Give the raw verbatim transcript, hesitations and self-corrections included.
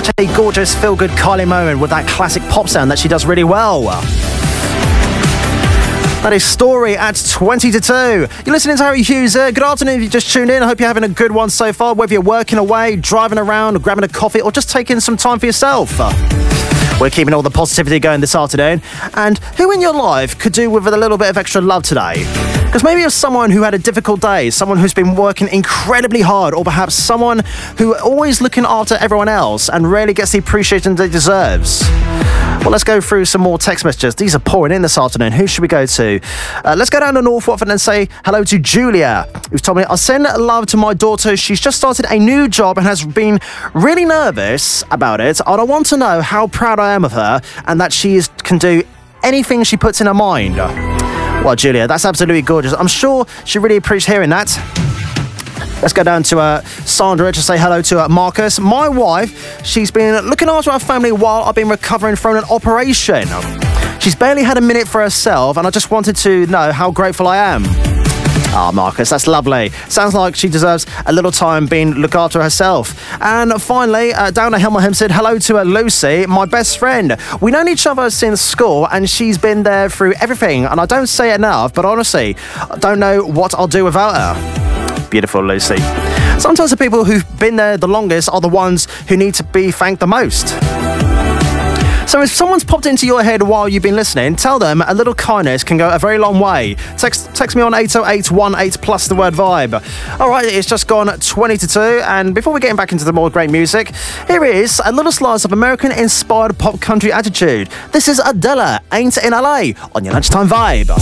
a gorgeous, feel-good Kylie moment with that classic pop sound that she does really well. That is Story at twenty to two. You're listening to Harry Hughes. Uh, good afternoon if you just tuned in. I hope you're having a good one so far, whether you're working away, driving around, grabbing a coffee, or just taking some time for yourself. We're keeping all the positivity going this afternoon. And who in your life could do with a little bit of extra love today? Because maybe you're someone who had a difficult day, someone who's been working incredibly hard, or perhaps someone who always looking after everyone else and rarely gets the appreciation they deserves. Well, let's go through some more text messages. These are pouring in this afternoon. Who should we go to? Uh, let's go down to North Watford and say hello to Julia, who's told me, I'll send love to my daughter. She's just started a new job and has been really nervous about it. And I want to know how proud I am of her and that she is, can do anything she puts in her mind. Well, Julia, that's absolutely gorgeous. I'm sure she really appreciates hearing that. Let's go down to uh, Sandra to say hello to uh, Marcus. My wife, she's been looking after our family while I've been recovering from an operation. She's barely had a minute for herself, and I just wanted to know how grateful I am. Ah, oh, Marcus, that's lovely. Sounds like she deserves a little time being looked after herself. And finally, uh, down at Helmer said hello to uh, Lucy, my best friend. We've known each other since school, and she's been there through everything. And I don't say it enough, but honestly, I don't know what I'll do without her. Beautiful, Lucy. Sometimes the people who've been there the longest are the ones who need to be thanked the most. So if someone's popped into your head while you've been listening, tell them a little kindness can go a very long way. Text text me on eight oh eight one eight plus the word vibe. All right, it's just gone twenty to two, and before we get back into the more great music, here is a little slice of American-inspired pop country attitude. This is Adele, Ain't in L A, on your lunchtime vibe.